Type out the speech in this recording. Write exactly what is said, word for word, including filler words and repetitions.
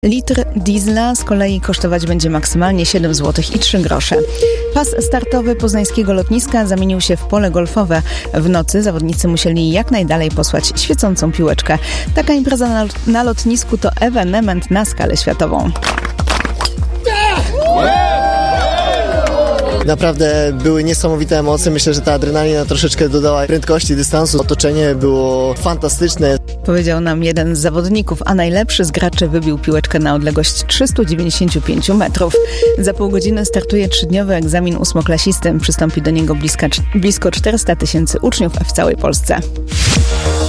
Litr diesla z kolei kosztować będzie maksymalnie siedem złotych i trzy grosze. Pas startowy poznańskiego lotniska zamienił się w pole golfowe. W nocy zawodnicy musieli jak najdalej posłać świecącą piłeczkę. Taka impreza na, na lotnisku to ewenement na skalę światową. Naprawdę były niesamowite emocje. Myślę, że ta adrenalina troszeczkę dodała prędkości, dystansu. Otoczenie było fantastyczne. Powiedział nam jeden z zawodników, a najlepszy z graczy wybił piłeczkę na odległość trzysta dziewięćdziesiąt pięć metrów. Za pół godziny startuje trzydniowy egzamin ósmoklasisty. Przystąpi do niego blisko, blisko czterysta tysięcy uczniów w całej Polsce.